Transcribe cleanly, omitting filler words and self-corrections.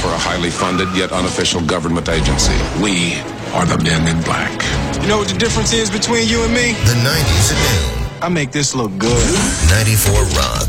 for a highly funded yet unofficial government agency. We are the Men in Black. You know what the difference is between you and me? The 90s at noon. I make this look good. 94 Rock.